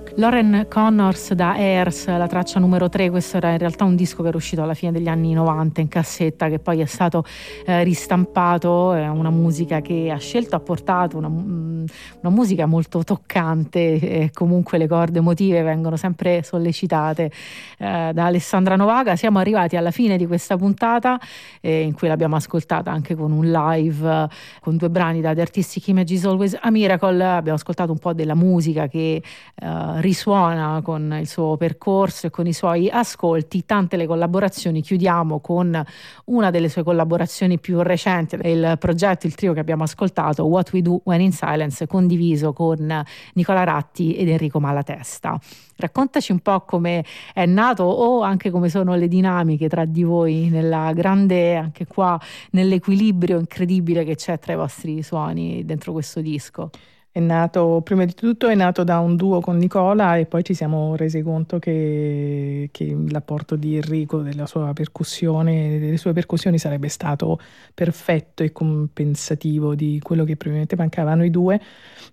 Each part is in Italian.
Lauren Connors da Airs, la traccia numero 3. Questo era in realtà un disco che era uscito alla fine degli anni 90 in cassetta, che poi è stato ristampato. È una musica che ha scelto, ha portato una musica molto toccante, e comunque le corde emotive vengono sempre sollecitate da Alessandra Novaga. Siamo arrivati alla fine di questa puntata, in cui l'abbiamo ascoltata anche con un live con 2 brani da The Artistic Image Is Always a Miracle. Abbiamo ascoltato un po' della musica che risuona con il suo percorso e con i suoi ascolti, tante le collaborazioni. Chiudiamo con una delle sue collaborazioni più recenti, il progetto, il trio che abbiamo ascoltato, What We Do When in Silence, condiviso con Nicola Ratti ed Enrico Malatesta. Raccontaci un po' come è nato, o anche come sono le dinamiche tra di voi nella grande, anche qua, nell'equilibrio incredibile che c'è tra i vostri suoni dentro questo disco. È nato, prima di tutto, è nato da un duo con Nicola, e poi ci siamo resi conto che l'apporto di Enrico, della sua percussione, delle sue percussioni, sarebbe stato perfetto e compensativo di quello che probabilmente mancava a noi due,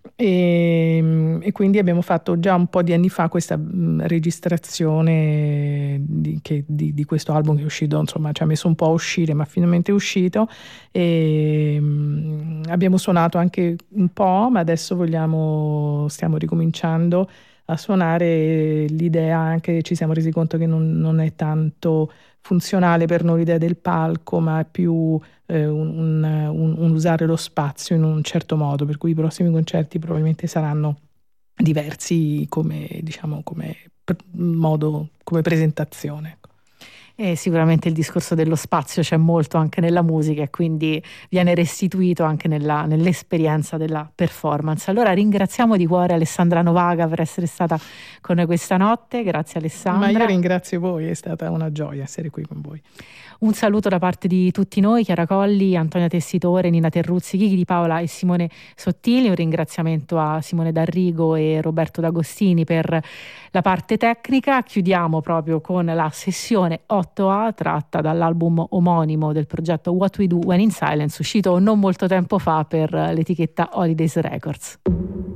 e quindi abbiamo fatto già un po' di anni fa questa registrazione di questo album, che è uscito, insomma ci ha messo un po' a uscire, ma finalmente è uscito, e abbiamo suonato anche un po', ma adesso stiamo ricominciando a suonare. L'idea, anche ci siamo resi conto che non è tanto funzionale per noi l'idea del palco, ma è più un usare lo spazio in un certo modo, per cui i prossimi concerti probabilmente saranno diversi come modo, come presentazione. E sicuramente il discorso dello spazio c'è molto anche nella musica, e quindi viene restituito anche nell'esperienza della performance. Allora ringraziamo di cuore Alessandra Novaga per essere stata con noi questa notte. Grazie Alessandra. Ma io ringrazio voi, è stata una gioia essere qui con voi. Un saluto da parte di tutti noi, Chiara Colli, Antonia Tessitore, Nina Terruzzi, Chichi Di Paola e Simone Sottili. Un ringraziamento a Simone D'Arrigo e Roberto D'Agostini per la parte tecnica. Chiudiamo proprio con la sessione 8A, tratta dall'album omonimo del progetto What We Do When in Silence, uscito non molto tempo fa per l'etichetta Holidays Records.